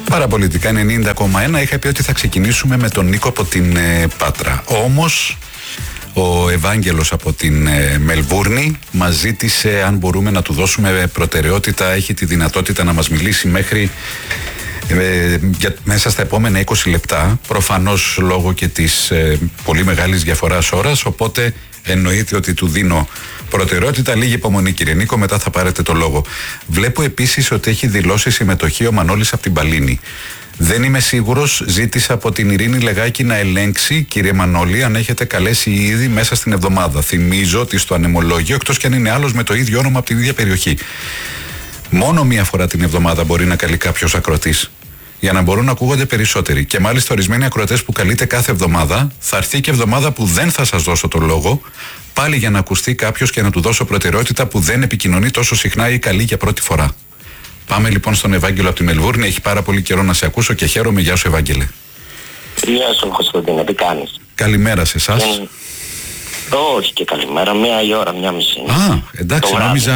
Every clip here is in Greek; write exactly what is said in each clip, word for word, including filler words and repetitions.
Παραπολιτικά ενενήντα κόμμα ένα. Είχα πει ότι θα ξεκινήσουμε με τον Νίκο από την ε, Πάτρα. Όμως ο Ευάγγελος από την ε, Μελβούρνη μας ζήτησε αν μπορούμε να του δώσουμε προτεραιότητα. Έχει τη δυνατότητα να μας μιλήσει μέχρι ε, για, μέσα στα επόμενα είκοσι λεπτά. Προφανώς λόγω και της ε, πολύ μεγάλης διαφοράς ώρας. Οπότε εννοείται ότι του δίνω προτεραιότητα. Λίγη υπομονή, κύριε Νίκο, μετά θα πάρετε το λόγο. Βλέπω επίσης ότι έχει δηλώσει συμμετοχή ο Μανώλης από την Παλίνη. Δεν είμαι σίγουρος, ζήτησα από την Ειρήνη Λεγάκη να ελέγξει, κύριε Μανώλη, αν έχετε καλέσει ήδη μέσα στην εβδομάδα. Θυμίζω ότι στο ανεμολόγιο, εκτός κι αν είναι άλλος με το ίδιο όνομα από την ίδια περιοχή, μόνο μία φορά την εβδομάδα μπορεί να καλεί κάποιος ακροατής, για να μπορούν να ακούγονται περισσότεροι. Και μάλιστα ορισμένοι ακροατές που καλείτε κάθε εβδομάδα, θα έρθει και εβδομάδα που δεν θα σας δώσω το λόγο, πάλι για να ακουστεί κάποιος και να του δώσω προτεραιότητα που δεν επικοινωνεί τόσο συχνά ή καλεί για πρώτη φορά. Πάμε λοιπόν στον Ευάγγελο από τη Μελβούρνη. Έχει πάρα πολύ καιρό να σε ακούσω και χαίρομαι. Γεια σου, Ευάγγελε. Γεια σου, Κωνσταντίνο, τι κάνεις? Καλημέρα σε εσάς. Και... Όχι και καλημέρα, μία η ώρα, μία μισή. Α, εντάξει, νόμιζα...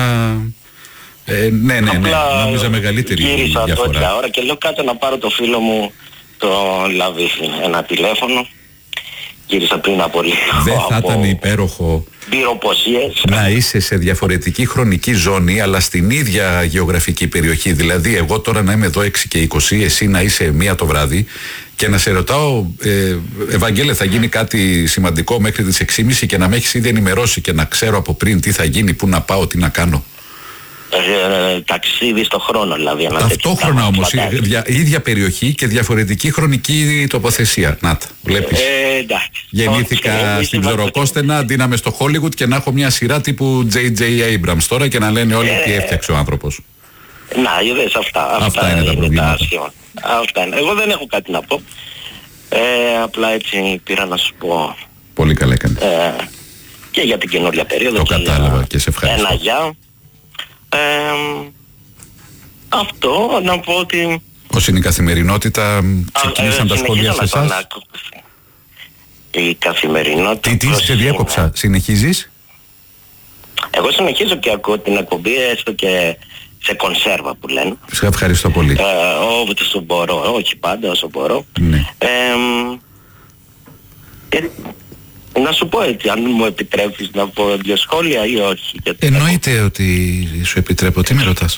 Ε, ναι, ναι, ναι, νόμιζα μεγαλύτερη γύρισα διαφορά. Γύρισα ώρα και λέω κάτσε να πάρω το φίλο μου το Λαβίθι, ένα τηλέφωνο. Γύρισα πριν από λίγο. Δεν θα από... ήταν υπέροχο να είσαι σε διαφορετική χρονική ζώνη αλλά στην ίδια γεωγραφική περιοχή? Δηλαδή εγώ τώρα να είμαι εδώ έξι και είκοσι, εσύ να είσαι μία το βράδυ και να σε ρωτάω ε, Ευαγγέλε, θα γίνει κάτι σημαντικό μέχρι τις έξι και μισή και να με έχεις ήδη ενημερώσει και να ξέρω από πριν τι θα γίνει, πού να πάω, τι να κάνω. Ε, ταξίδι στο χρόνο δηλαδή. Ταυτόχρονα όμως, η ίδια περιοχή και διαφορετική χρονική τοποθεσία. Να τα, βλέπεις. Ε, εντάξει. Γεννήθηκα okay, στην Ψωροκόστενα, αντί να είμαι στο Hollywood και να έχω μια σειρά τύπου τζέι τζέι Abrams τώρα και να λένε όλοι τι έφτιαξε ο άνθρωπος. Να, είδες αυτά. Αυτά, αυτά είναι, είναι τα προβλήματα. Τα αυτά είναι. Εγώ δεν έχω κάτι να πω. Ε, απλά έτσι πήρα να σου πω. Πολύ καλά έκανε. Ε, και για την καινούργια περίοδο. Το και κατάλαβα για... και σε ευχαριστώ. Ένα γεια. Ε, αυτό να πω ότι... Ως είναι η καθημερινότητα, ξεκίνησαν τα σχόλια σε εσάς? Η καθημερινότητα... Τι, τι σε διέκοψα, συνεχίζεις? Εγώ συνεχίζω και ακούω την εκπομπή, έστω και σε κονσέρβα που λένε. Σε ευχαριστώ πολύ. Ε, όσο μπορώ, όχι πάντα, όσο μπορώ. Ναι. Ε, ε, να σου πω έτσι, αν μου επιτρέπεις να πω δύο σχόλια ή όχι? Εννοείται ότι σου επιτρέπω, τι με ρωτάς?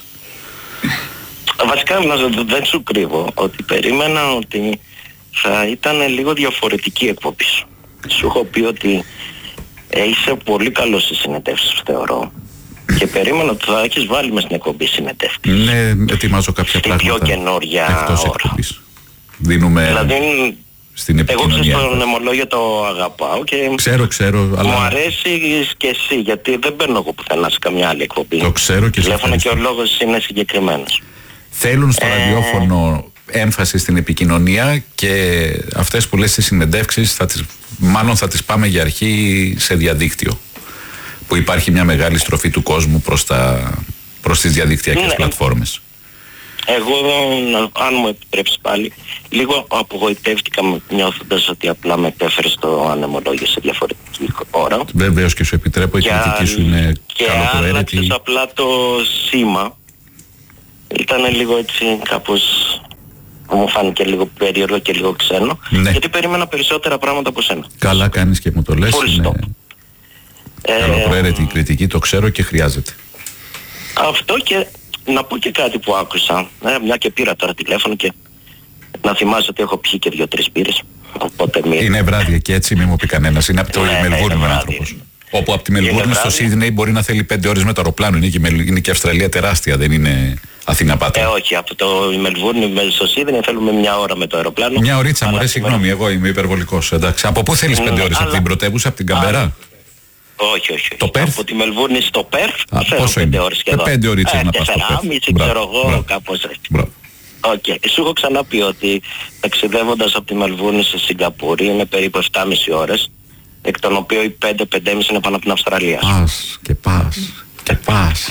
Βασικά δεν σου κρύβω ότι περίμενα ότι θα ήταν λίγο διαφορετική εκπομπή σου. Σου έχω πει ότι είσαι πολύ καλός στις συνεντεύξεις, θεωρώ. Και περίμενα ότι θα έχεις βάλει μες στην εκπομπή συνεντεύξεις. Ναι, ετοιμάζω κάποια στην πράγματα πιο καινούργια εκτός ώρα. Εκπομπής. Δίνουμε δηλαδή, στην επικοινωνία. Εγώ ξέρω στον αιμολόγιο το αγαπάω και ξέρω, ξέρω, αλλά... μου αρέσει και εσύ, γιατί δεν μπαίνω εγώ πουθενά σε καμιά άλλη εκπομπή. Το ξέρω και σε ευχαριστώ. Και ο λόγος είναι συγκεκριμένος. Θέλουν στο ε... ραδιόφωνο έμφαση στην επικοινωνία και αυτές που λες στις συνεντεύξεις θα τις, μάλλον θα τις πάμε για αρχή σε διαδίκτυο, που υπάρχει μια μεγάλη στροφή του κόσμου προς, τα, προς τις διαδικτυακές ναι. πλατφόρμες. Εγώ, αν μου επιτρέψεις πάλι, λίγο απογοητεύτηκα νιώθοντας ότι απλά με επέφερε στο ανεμολόγιο σε διαφορετική ώρα. Βεβαίως και σου επιτρέπω, η κριτική σου είναι καλοπροαίρετη. Και άλλαξες απλά το σήμα. Ήτανε λίγο έτσι κάπως... μου φάνηκε λίγο περίεργο και λίγο ξένο. Ναι. Γιατί περίμενα περισσότερα πράγματα από σένα. Καλά κάνεις και μου το λες. Είναι... Ε... καλοπροαίρετη η κριτική, το ξέρω και χρειάζεται. Αυτό και... να πω και κάτι που άκουσα, ε, μια και πήρα τώρα τηλέφωνο και να θυμάσαι ότι έχω πιει και δύο-τρεις μπύρες. Οπότε μη... Είναι βράδια και έτσι μη μου πει κανένας. Είναι από το ναι, Μελβούρνη ο άνθρωπος. Όπου από τη Μελβούρνη στο Σίδνεϊ μπορεί να θέλει πέντε ώρες με το αεροπλάνο. Είναι και, είναι και Αυστραλία τεράστια, δεν είναι Αθήνα Πάτρα. Ε, όχι, από το Μελβούρνη στο Σίδνεϊ θέλουμε μια ώρα με το αεροπλάνο. Μια ωρίτσα μου, ρε, συγγνώμη, εγώ είμαι υπερβολικός. Εντάξει. Από πού θέλεις πέντε ώρες, αλλά... από την πρωτεύουσα, από την Καμπερά? Όχι, όχι. Το Πέρθ. Από τη Μελβούρνη στο Πέρθ. Α, πόσο είναι? πέντε ώρες σχεδόν. Πέντε ωρίτσες ε, να πας στο Πέρθ. Τεσσεράμιση, ξέρω εγώ, κάπως έτσι. Μπράβο. Οκ. Okay. Σου έχω ξαναπεί ότι ταξιδεύοντας από τη Μελβούρνη στη Σιγκαπούρη είναι περίπου επτά και μισή ώρες, εκ των οποίων οι πέντε με πέντε και μισή είναι πάνω από την Αυστραλία. Πας και πας και πας.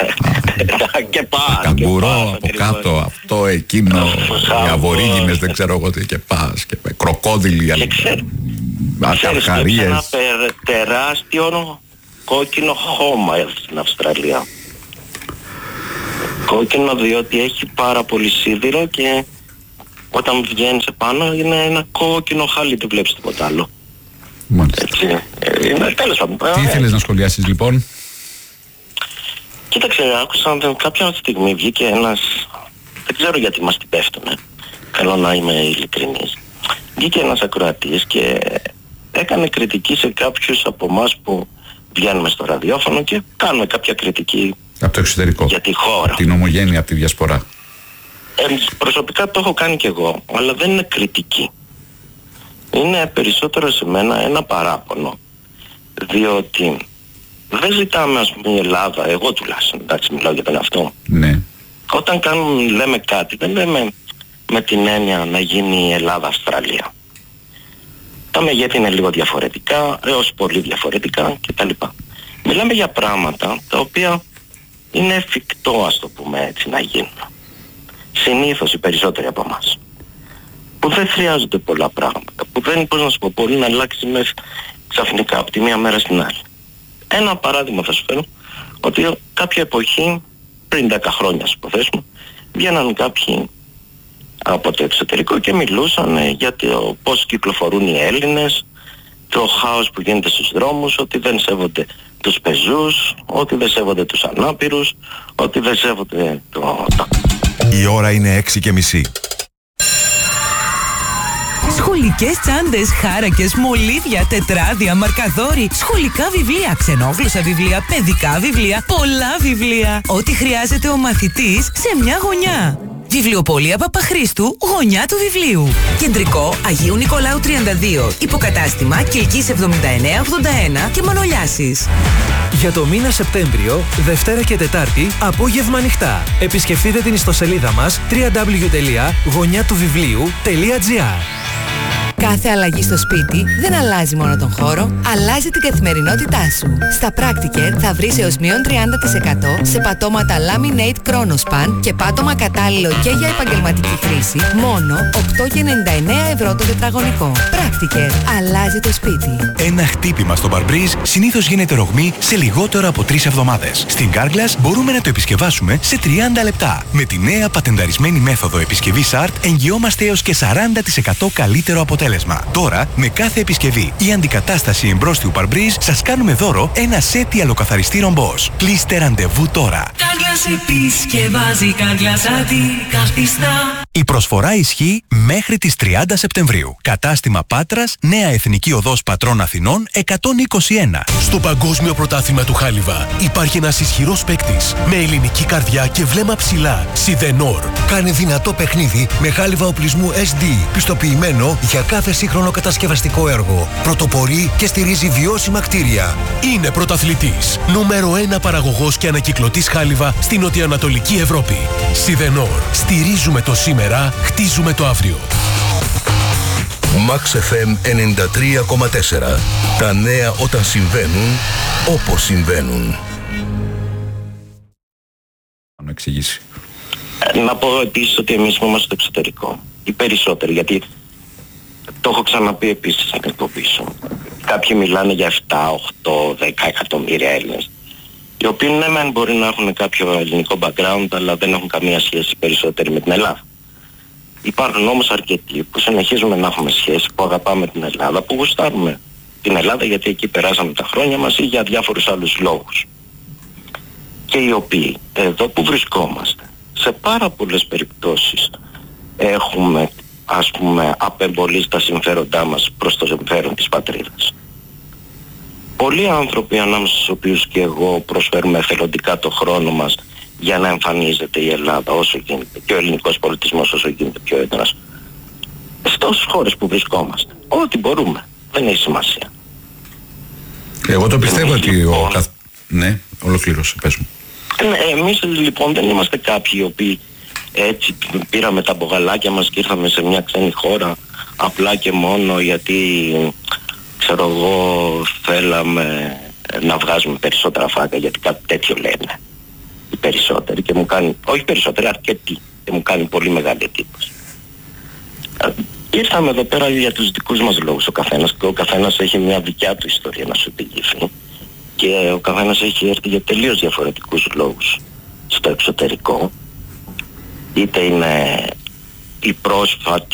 Και πας. Καγκουρό από κάτω, αυτό, εκείνο, οι αβορίγινες, δεν ξέρω εγώ τι, και πας. Κροκόδιλοι, ακαρχαρίες. Ένα τεράστιο κόκκινο χώμα στην Αυστραλία. Κόκκινο διότι έχει πάρα πολύ σίδηρο και όταν βγαίνεις επάνω είναι ένα κόκκινο χάλι, δεν βλέπεις τίποτα άλλο. Μάλιστα. Έτσι, ε, είναι, τέλος πάντων. Τι ήθελες να σχολιάσεις λοιπόν? Κοίταξε, άκουσα κάποια στιγμή βγήκε ένας, δεν ξέρω γιατί μας την πέφτουνε, θέλω να είμαι ειλικρινής. Βγήκε ένας ακροατής και έκανε κριτική σε κάποιους από εμάς που βγαίνουμε στο ραδιόφωνο και κάνουμε κάποια κριτική από το εξωτερικό, για τη χώρα. Από την ομογένεια, από τη διασπορά. Ε, προσωπικά το έχω κάνει κι εγώ, αλλά δεν είναι κριτική. Είναι περισσότερο σε μένα ένα παράπονο, διότι δεν ζητάμε, ας πούμε, η Ελλάδα, εγώ τουλάχιστον, εντάξει, μιλάω για τον εαυτό μου. Ναι. Όταν κάνουμε, λέμε κάτι, δεν λέμε με την έννοια να γίνει η Ελλάδα-Αυστραλία. Τα μεγέθη είναι λίγο διαφορετικά, έως πολύ διαφορετικά κτλ. Μιλάμε για πράγματα τα οποία είναι εφικτό, ας το πούμε έτσι, να γίνουν. Συνήθως οι περισσότεροι από εμάς. Που δεν χρειάζονται πολλά πράγματα. Που δεν, πώς να σου πω, μπορεί να αλλάξει μέσα ξαφνικά από τη μία μέρα στην άλλη. Ένα παράδειγμα θα σου φέρω, ότι κάποια εποχή, πριν δέκα χρόνια ας υποθέσουμε, βγαίναν κάποιοι από το εξωτερικό και μιλούσαν για το πώς κυκλοφορούν οι Έλληνες, το χάος που γίνεται στους δρόμους, ότι δεν σέβονται τους πεζούς, ότι δεν σέβονται τους ανάπηρους, ότι δεν σέβονται το... Η ώρα είναι έξι και μισή. Σχολικές τσάντες, χάρακες, μολύβια, τετράδια, μαρκαδόροι, σχολικά βιβλία, ξενόγλωσσα βιβλία, παιδικά βιβλία, πολλά βιβλία. Ό,τι χρειάζεται ο μαθητής σε μια γωνιά. Βιβλιοπωλεία Παπαχρήστου, γωνιά του βιβλίου. Κεντρικό Αγίου Νικολάου τριάντα δύο. Υποκατάστημα Κιλκής εβδομήντα εννέα ογδόντα ένα και Μανολιάσης. Για το μήνα Σεπτέμβριο, Δευτέρα και Τετάρτη, απόγευμα ανοιχτά. Επισκεφτείτε την ιστοσελίδα μας double-u double-u double-u τελεία γωνιά του βιβλίου τελεία τζι άρ. Κάθε αλλαγή στο σπίτι δεν αλλάζει μόνο τον χώρο, αλλάζει την καθημερινότητά σου. Στα Practiker θα βρεις έως μείον τριάντα τοις εκατό σε πατώματα Laminate Chronospan και πάτωμα κατάλληλο και για επαγγελματική χρήση, μόνο οκτώ κόμμα ενενήντα εννέα ευρώ το τετραγωνικό. Practiker, αλλάζει το σπίτι. Ένα χτύπημα στο Barbreeze συνήθως γίνεται ρογμή σε λιγότερο από τρεις εβδομάδες. Στην Carglass μπορούμε να το επισκευάσουμε σε τριάντα λεπτά. Με τη νέα πατενταρισμένη μέθοδο επισκευής Art εγγυόμαστε έως και σαράντα τοις εκατό καλύτερο αποτέλεσμα. Τώρα, με κάθε επισκευή ή αντικατάσταση εμπρόστιου Barbreeze, σας κάνουμε δώρο ένα σετ ιαλοκαθαριστή ρομπός. Κλείστε ραντεβού τώρα. Carglass επισκευάζει, Carglass αντικαθιστά. Η προσφορά ισχύει μέχρι τις τριάντα Σεπτεμβρίου. Κατάστημα Πάτρας, Νέα Εθνική Οδός Πατρών Αθηνών εκατόν είκοσι ένα. Στο Παγκόσμιο Πρωτάθλημα του Χάλιβα υπάρχει ένας ισχυρός παίκτης με ελληνική καρδιά και βλέμμα ψηλά. Σιδενόρ. Κάνει δυνατό παιχνίδι με χάλιβα οπλισμού ες ντι, πιστοποιημένο για κάθε σύγχρονο κατασκευαστικό έργο. Πρωτοπορεί και στηρίζει βιώσιμα κτίρια. Είναι πρωταθλητής. Νούμερο ένα παραγωγός και ανακυκλωτής χάλιβα στην νοτιοανατολική Ευρώπη. Σιδενόρ. Στηρίζουμε το σήμερα, χτίζουμε το αύριο. Max εφ εμ ενενήντα τρία κόμμα τέσσερα. Τα νέα όταν συμβαίνουν, όπως συμβαίνουν. Να εξηγήσει. Να πω επίσης ότι εμείς που είμαστε στο εξωτερικό, οι περισσότεροι, γιατί το έχω ξαναπεί επίσης στην εκπομπή σου. Κάποιοι μιλάνε για επτά, οκτώ, δέκα εκατομμύρια Έλληνες, οι οποίοι ναι μεν μπορεί να έχουν κάποιο ελληνικό background, αλλά δεν έχουν καμία σχέση περισσότερη με την Ελλάδα. Υπάρχουν όμως αρκετοί που συνεχίζουμε να έχουμε σχέση, που αγαπάμε την Ελλάδα, που γουστάρουμε την Ελλάδα γιατί εκεί περάσαμε τα χρόνια μας ή για διάφορους άλλους λόγους. Και οι οποίοι εδώ που βρισκόμαστε, σε πάρα πολλές περιπτώσεις έχουμε, ας πούμε, απεμπολίσει τα συμφέροντά μας προς το συμφέρον της πατρίδας. Πολλοί άνθρωποι, ανάμεσα στους οποίους και εγώ, προσφέρουμε εθελοντικά το χρόνο μας για να εμφανίζεται η Ελλάδα όσο γίνεται και ο ελληνικός πολιτισμός όσο γίνεται πιο έντονος στις χώρες που βρισκόμαστε. Ό,τι μπορούμε. Δεν έχει σημασία. Εγώ το πιστεύω ότι λοιπόν, ο καθ... Ναι, ολοκλήρωσε, πες μου. Ε, εμείς λοιπόν δεν είμαστε κάποιοι οι οποίοι έτσι πήραμε τα μπογαλάκια μας και ήρθαμε σε μια ξένη χώρα απλά και μόνο γιατί, ξέρω εγώ, θέλαμε να βγάζουμε περισσότερα φάγκα, γιατί κάτι τέτοιο λένε οι περισσότεροι και μου κάνει, όχι περισσότεροι, αρκετοί, και μου κάνει πολύ μεγάλη εντύπωση. Ήρθαμε εδώ πέρα για τους δικούς μας λόγους ο καθένας, και ο καθένας έχει μια δικιά του ιστορία να σου διηγηθεί και ο καθένας έχει έρθει για τελείως διαφορετικούς λόγους στο εξωτερικό, είτε είναι η πρόσφατη,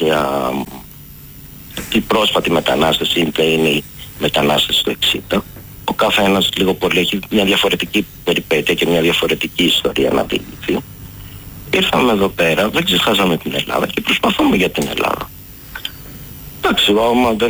η πρόσφατη μετανάστευση είτε είναι η μετανάστευση του εξήντα. Ο καθένας λίγο πολύ έχει μια διαφορετική περιπέτεια και μια διαφορετική ιστορία να διηγηθεί. Ήρθαμε εδώ πέρα, δεν ξεχάσαμε την Ελλάδα και προσπαθούμε για την Ελλάδα. Εντάξει, άμα δεν...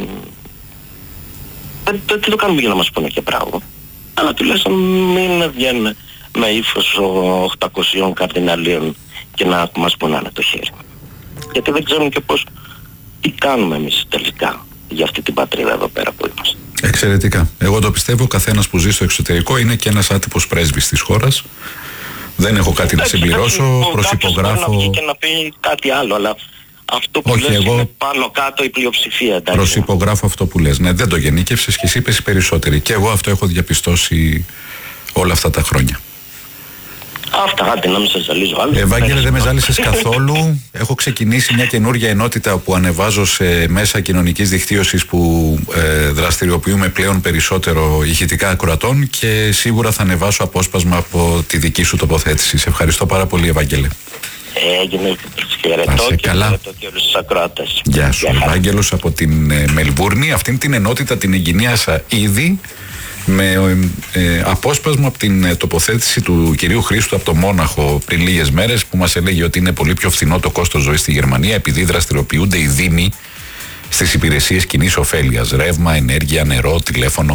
Δεν, δεν το κάνουμε για να μας πούνε και πράγμα. Αλλά τουλάχιστον μην βγαίνουν με ύφος οκτακοσίων καρδιναλίων και να μας πουνάνε το χέρι. Γιατί δεν ξέρουμε και πώς, τι κάνουμε εμείς τελικά για αυτή την πατρίδα εδώ πέρα που είμαστε. Εξαιρετικά. Εγώ το πιστεύω, ο καθένας που ζει στο εξωτερικό είναι και ένας άτυπος πρέσβης της χώρας. Δεν έχω κάτι να συμπληρώσω, προσυπογράφω... Να και να πει κάτι άλλο, αλλά αυτό που Όχι, λες εγώ... είναι πάνω κάτω η πλειοψηφία. Εντάξει. Προσυπογράφω αυτό που λες. Ναι, δεν το γενίκευσες και εσύ είπες οι περισσότεροι. Και εγώ αυτό έχω διαπιστώσει όλα αυτά τα χρόνια. Αυτά, άντε να μην σας ζαλίζω άλλο. Ευάγγελε, δεν με ζάλισες καθόλου. Έχω ξεκινήσει μια καινούργια ενότητα που ανεβάζω σε μέσα κοινωνικής δικτύωσης που ε, δραστηριοποιούμε πλέον περισσότερο ηχητικά ακροατών και σίγουρα θα ανεβάσω απόσπασμα από τη δική σου τοποθέτηση. Σε ευχαριστώ πάρα πολύ, Ευάγγελε. Έγινε, χαιρετώ και χαιρετώ και όλους τους ακροατές. Γεια σου, Ευάγγελος από την ε, Μελβούρνη. Αυτήν την ενότητα την εγκαινίασα ήδη με ε, απόσπασμα από την ε, τοποθέτηση του κυρίου Χρήστου από το Μόναχο πριν λίγες μέρες που μας έλεγε ότι είναι πολύ πιο φθηνό το κόστος ζωής στη Γερμανία επειδή δραστηριοποιούνται οι δήμοι στις υπηρεσίες κοινής ωφέλειας, ρεύμα, ενέργεια, νερό, τηλέφωνο,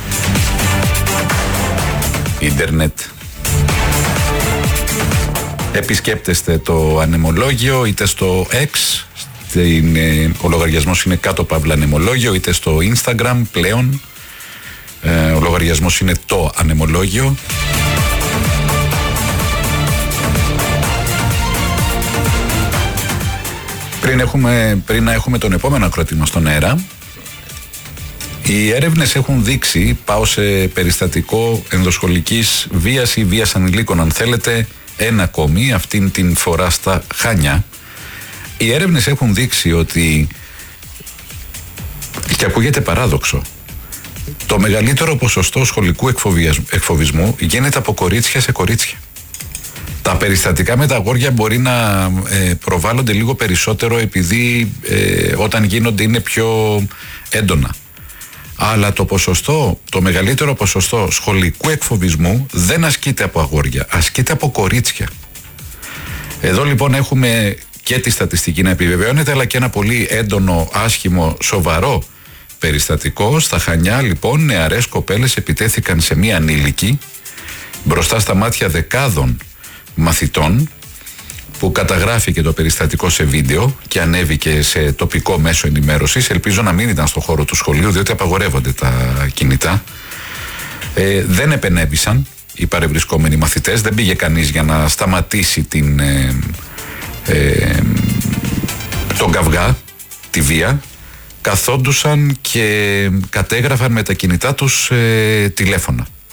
ίντερνετ. Επισκέπτεστε το ανεμολόγιο είτε στο X, στην, ε, ο λογαριασμός είναι κάτω παύλα ανεμολόγιο, είτε στο Instagram πλέον. Ε, ο λογαριασμός είναι το ανεμολόγιο. Πριν, έχουμε, πριν να έχουμε τον επόμενο ακροατή μας στον αέρα, οι έρευνες έχουν δείξει, πάω σε περιστατικό ενδοσχολικής βίας ή βίας ανηλίκων αν θέλετε, ένα ακόμη, αυτήν την φορά στα Χάνια. Οι έρευνες έχουν δείξει ότι, και ακούγεται παράδοξο, το μεγαλύτερο ποσοστό σχολικού εκφοβισμού γίνεται από κορίτσια σε κορίτσια. Τα περιστατικά με τα αγόρια μπορεί να ε, προβάλλονται λίγο περισσότερο επειδή ε, όταν γίνονται είναι πιο έντονα. Αλλά το ποσοστό, το μεγαλύτερο ποσοστό σχολικού εκφοβισμού δεν ασκείται από αγόρια, ασκείται από κορίτσια. Εδώ λοιπόν έχουμε και τη στατιστική να επιβεβαιώνεται, αλλά και ένα πολύ έντονο, άσχημο, σοβαρό περιστατικό. Στα Χανιά λοιπόν νεαρές κοπέλες επιτέθηκαν σε μία ανήλικη μπροστά στα μάτια δεκάδων μαθητών, που καταγράφηκε το περιστατικό σε βίντεο και ανέβηκε σε τοπικό μέσο ενημέρωσης. Ελπίζω να μην ήταν στο χώρο του σχολείου, διότι απαγορεύονται τα κινητά. Ε, δεν επενέβησαν οι παρευρισκόμενοι μαθητές, δεν πήγε κανείς για να σταματήσει την, ε, ε, τον καυγά, τη βία. Καθόντουσαν και κατέγραφαν με τα κινητά τους ε, τηλέφωνα.